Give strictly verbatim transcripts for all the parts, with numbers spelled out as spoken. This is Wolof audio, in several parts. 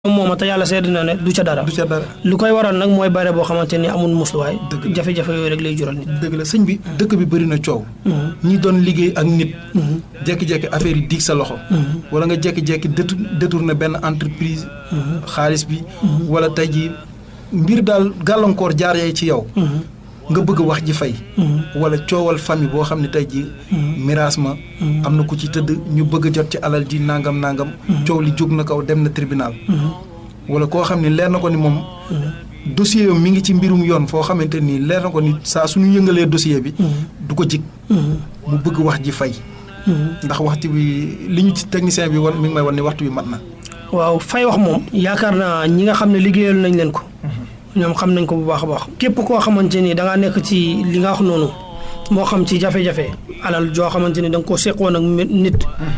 moom te yàlla sedd na ne du ca dara du ca dara lu koy waral nag mooy bare boo xamante ni amul musluwaay jafe-jafe yooyu rek lay jural nit. dëgg la sëñ bi dëkk bi bëri na coow. ñi doon liggéey ak nit. jékki-jékki affaire yi diig sa loxo. wala nga jékki-jékki détour détourné benn entreprise. xaalis bi. wala tey jii mbir daal gàllankoor jaar yee ci yow. nga bëgg wax ji fay. wala coowal famille boo xam ne tey jii. miraas ma. am na ku ci tëdd ñu bëgg a jot ci alal ji nangam nangam. coow li jóg na kaw dem na tribunal. wala koo xam ne leer na ko ni moom. dossier yam mi ngi ci mbirum yoon foo xamante ni leer na ko ni saa suñu yëngalee dossier bi. du ko jig. mu bëgg wax ji fay. ndax waxtu bi li ñu ci technicien bi wan mi ngi may wan ni waxtu bi mat na. waaw fay wax moom. yaakaar naa ñi nga xam ne liggéeyal nañ leen ko. ñoom xam nañ ko bu baax a baax. képp koo xamante ni da ngaa nekk ci li nga wax noonu moo xam ci jafe-jafe alal joo xamante ni da nga koo seqoon ak nit.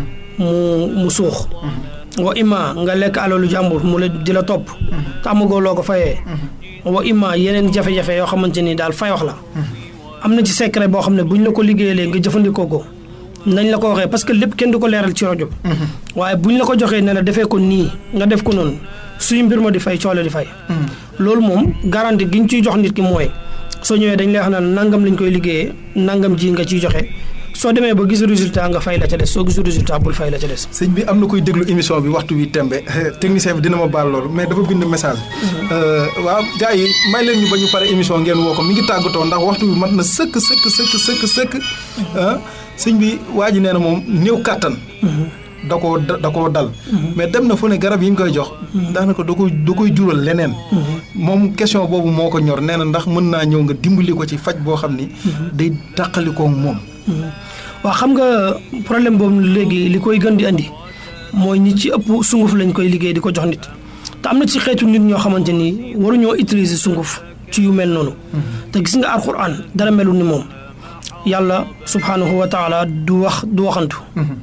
mu mu suux. wa imma nga lekk alalu jàmbur mu la di la topp. te amagoo loo ko fayee. wa imma yeneen jafe-jafe yoo xamante ni daal fay wax la. am na ci secret boo xam ne buñ la ko liggéeyalee nga jëfandikoo ko nañ la ko waxee parce que lépp kenn du ko leeral ci rajo bi. waaye buñ la ko joxee ne la defee ko nii nga def ko noonu suy mbir ma di fay coole di fay. loolu moom garantie gi ñu ciy jox nit ki mooy soo ñëwee dañ lay wax naan nangam lañ koy liggéeyee nangam ji nga ciy joxe soo demee ba gis résultat nga fay la ca des soo gisul résultat bul fay la ca des. sëñ bi am na koy déglu émission bi waxtu wi tembe technicien bi dina ma baal loolu mais dafa bind message. waaw gars yi may leen ñu ba ñu pare émission ngeen woo ko mi ngi tàggatoo ndax waxtu bi mat na sëkk sëkk sëkk sëkk sëkk. sëñ bi waa ji nee na moom néew kàttan. da koo da koo dal. mais dem na fu ne garab yi ñu koy jox. daanaka da koy da koy jural leneen. moom question boobu moo ko ñor nee na ndax mën naa ñëw nga dimbali ko ci faj boo xam ni. day tàqalikoo moom. waaw xam nga problème boobu léegi li koy gën di andi mooy ñi ci ëpp sunguf lañ koy liggéey di ko jox nit. te am na ci xeetu nit ñoo xamante ni waruñoo utiliser sunguf ci yu mel noonu. te gis nga alxuraan dara melul ni moom yàlla subhaanahu wa taala du wax du waxantu.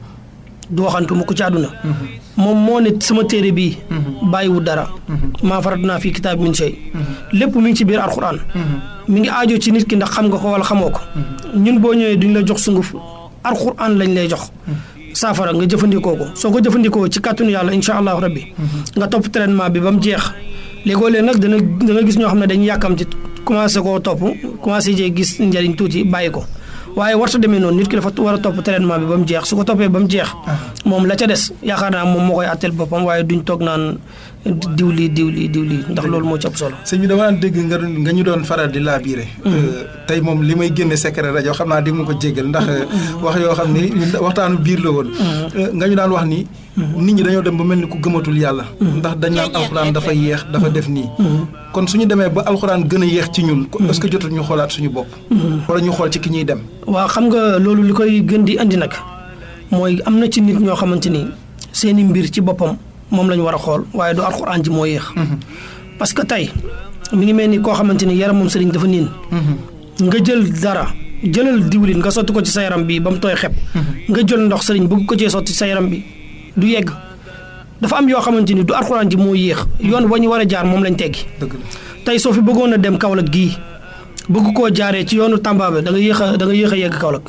du waxantu mu ko ci àdduna. moom moo ne sama téere bii. bàyyiwul dara. maa farat naa fii kitaab min shay. lépp mi ngi ci biir alxuraan. mi ngi aajo ci nit ki ndax xam nga ko wala xamoo ko. ñun boo ñëwee duñ la jox sunguf alxuraan lañ lay jox. saafara nga jëfandikoo ko soo ko jëfandikoo ci kàttanu yàlla incha allahu rabbi. nga topp traitement bi ba mu jeex. léegoo-léeg nag dana dana gis ñoo xam ne dañuy yàkkam ci commencé koo topp commencé jee gis njëriñ tuuti bàyyi ko. waaye warta demee noonu nit ki dafa war a topp traitement bi ba mu jeex su ko toppee ba mu jeex. moom la ca des yaakaar naa moom moo koy àtteel boppam waaye duñ toog naan diw lii diw lii diw lii ndax loolu moo ci ëpp solo. sëñ bi dama daan dégg nga nga ñu doon faral di laabiire. tey moom li may génne secret rajo xam naa di ma ko jéggal ndax wax yoo xam ni waxtaanu biir la woon. nga ñu daan wax ni. nit ñi dañoo dem ba mel ni ku gëmatul yàlla. ndax dañ naan alxuraan dafa yéex dafa def nii. kon suñu demee ba alxuraan gën a yéex ci ñun. est-ce que jotul ñu xoolaat suñu bopp. wala ñu xool ci ki ñuy dem. waaw xam nga loolu li koy gën di andi nag mooy am na ci nit ñoo xamante ni seeni mbir ci boppam moom la ñu war a xool waaye du alxuraan ji moo yéex. parce que tey mi ngi mel ni koo xamante ni yaram moom sëriñ dafa niin. nga jël dara jëlal diwlin nga sotti ko ci sa yaram bi ba mu tooy xep. nga jël ndox sëriñ bëgg ko cee sotti sa yaram bi du yegg dafa am yoo xamante ni du alxuraan ji moo yéex yoon wa ñu war a jaar moom lañ teggi. tey soo fi bëggoon a dem Kaolack gii bëgg koo jaaree ci yoonu Tamba bi da nga yéex a da nga yéex a yegg Kaolack.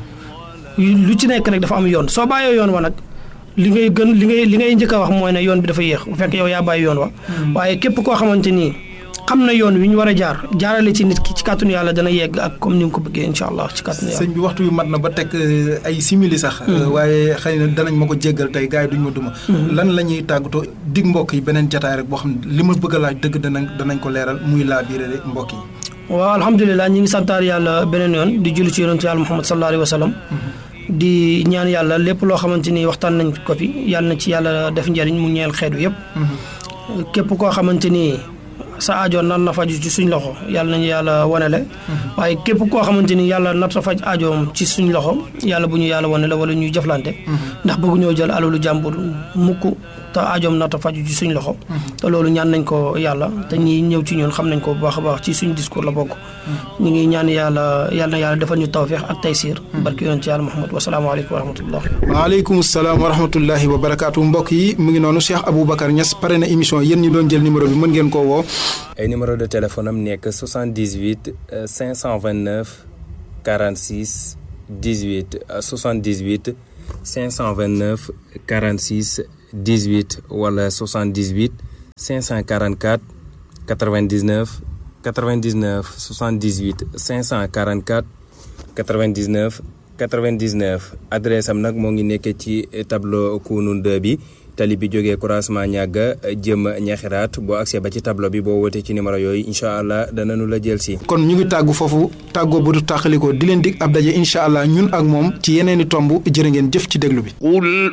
lu ci nekk rek dafa am yoon soo bàyyee yoon wa nag li ngay gën li ngay li ngay njëkk a wax mooy ne yoon bi dafa yéex bu fekk yow yaa bàyyi yoon wa. waaye képp koo xamante ni xam na yoon wi ñu war a jaar jaarale ci nit ki ci kàttanu yàlla dana yegg ak comme ni nga ko bëggee incha allah ci kàttanu yàlla. sëñ bi waxtu bi mat na ba teg ay simili sax. waaye xëy na danañ ma ko jéggal tey gars yi duñ ma duma. lan la ñuy tàggatoo dig mbokk yi beneen jataay rek boo xam ne li ma bëgg a laaj dëgg danañ danañ ko leeral muy laa biire mbokk yi. waaw alhamdulilah ñi ngi santaar yàlla beneen yoon di julli ci yonentu yàlla Muhammad sallallahu alayhi wa sallam. di ñaan yàlla lépp loo xamante ni waxtaan nañ ko fi yàlla na ci yàlla def njëriñ mu ñeel xeetu yëpp. képp koo xamante ni sa aajo nar na faju ci suñ loxo yàlla nañu yàlla wanale. waaye képp koo xamante ni yàlla nar na faj aajoom ci suñ loxo yàlla bu ñu yàlla wanale wala ñuy jëflante. ndax bëgg ñoo jël alalu jàmbur mukk te aajoom nar na faju ci suñ loxo. te loolu ñaan nañ ko yàlla te ñi ñëw ci ñun xam nañ ko bu baax a baax ci suñ discours la bokk. ñu ngi ñaan yàlla yàlla na yàlla defal ñu tawfeex ak taysiir. barki yoon ci yàlla Muhammad wa salaamu aleykum wa rahmatullah. waaleykum salaam wa rahmatullahi wa barakaatu mbokk yi mu ngi noonu Cheikh Aboubacar Niass pare na émission yéen ñi doon jël numéro bi mën ngeen koo woo. ay numéro de téléphone am nekk soixante-dix-huit cinq cent vingt-neuf quarante-six dix-huit soixante-dix-huit cinq cent vingt-neuf quarante-six dix-huit wala soixante-dix-huit cinq cent quarante-quatre quatre-vingt-dix-neuf quatre-vingt-dix-neuf soixante-dix-huit cinq cent quarante-quatre quatre-vingt-dix-neuf quatre-vingt-dix-neuf adresse am nag moo ngi nekk ci tableau Kounoune deux bi tali bi jógee croisement ñàgga jëm ñaxiraat boo accès ba ci tableau bi boo wootee ci numéro yooyu incha allah danañu la jël si. kon ñu ngi tàggu foofu tàggoo bu du tàqalikoo di leen dig ab daje incha allah ñun ak moom ci yeneeni tomb jërë ngeen jëf ci déglu bi.